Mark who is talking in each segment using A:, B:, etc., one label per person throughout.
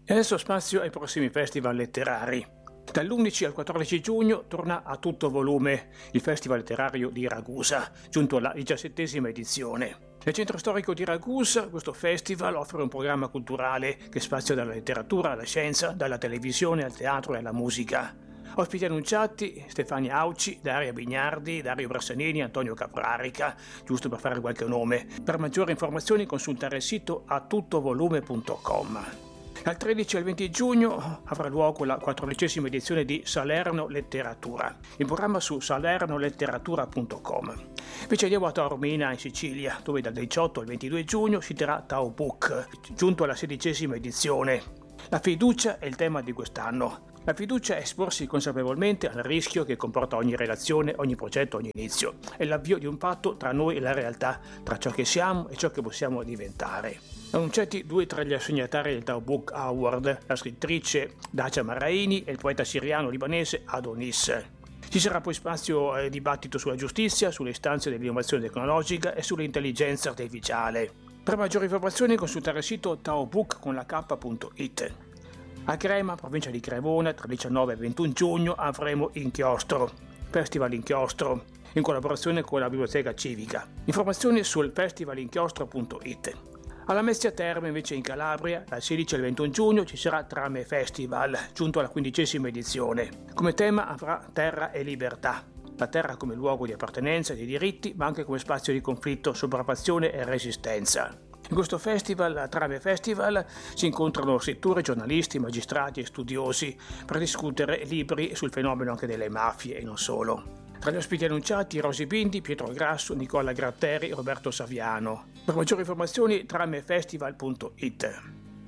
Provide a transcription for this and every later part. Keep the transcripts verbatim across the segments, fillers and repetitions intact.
A: E adesso spazio ai prossimi festival letterari. Dall'undici al quattordici giugno torna a tutto volume il Festival letterario di Ragusa, giunto alla diciassettesima edizione. Nel centro storico di Ragusa questo festival offre un programma culturale che spazia dalla letteratura alla scienza, dalla televisione al teatro e alla musica. Ospiti annunciati: Stefania Auci, Daria Bignardi, Dario Brassanini, Antonio Caprarica, giusto per fare qualche nome. Per maggiori informazioni consultare il sito a tutto volume punto com. Dal tredici al venti giugno avrà luogo la quattordicesima edizione di Salerno Letteratura, in programma su salerno letteratura punto com. Invece andiamo a Taormina in Sicilia, dove dal diciotto al ventidue giugno si terrà Tao Book, giunto alla sedicesima edizione. La fiducia è il tema di quest'anno. La fiducia è esporsi consapevolmente al rischio che comporta ogni relazione, ogni progetto, ogni inizio. È l'avvio di un patto tra noi e la realtà, tra ciò che siamo e ciò che possiamo diventare. Annunciati due tra gli assegnatari del Tao Book Award, la scrittrice Dacia Marraini e il poeta siriano-libanese Adonis. Ci sarà poi spazio al dibattito sulla giustizia, sulle istanze dell'innovazione tecnologica e sull'intelligenza artificiale. Per maggiori informazioni consultare il sito taobook con la k punto it. A Crema, provincia di Cremona, tra diciannove e ventuno giugno avremo Inchiostro, Festival Inchiostro, in collaborazione con la Biblioteca Civica. Informazioni sul festivalinchiostro punto it. Alla Messia Terme, invece in Calabria, dal sedici al ventuno giugno ci sarà Trame Festival, giunto alla quindicesima edizione. Come tema avrà Terra e Libertà. La terra come luogo di appartenenza e di diritti, ma anche come spazio di conflitto, sopraffazione e resistenza. In questo festival, la Trame Festival, si incontrano scrittori, giornalisti, magistrati e studiosi per discutere libri sul fenomeno anche delle mafie e non solo. Tra gli ospiti annunciati Rosy Bindi, Pietro Grasso, Nicola Gratteri e Roberto Saviano. Per maggiori informazioni tramefestival punto it.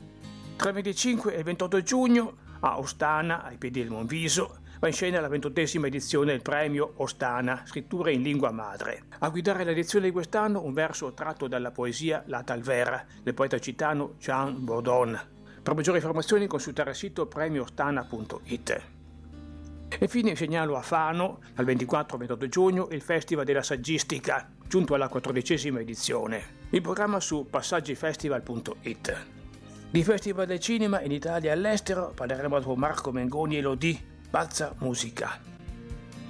A: Tra il venticinque e il ventotto giugno a Ostana, ai piedi del Monviso, va in scena la ventottesima edizione del premio Ostana, scritture in lingua madre. A guidare l'edizione di quest'anno un verso tratto dalla poesia La Talvera del poeta occitano Jean Bourdon. Per maggiori informazioni consultare il sito premio ostana punto it. E infine segnalo a Fano, dal ventiquattro al ventotto giugno, il Festival della Saggistica, giunto alla quattordicesima edizione. Il programma su passaggifestival punto it. Di Festival del Cinema in Italia e all'estero parleremo dopo Marco Mengoni e Lodi, Pazza Musica.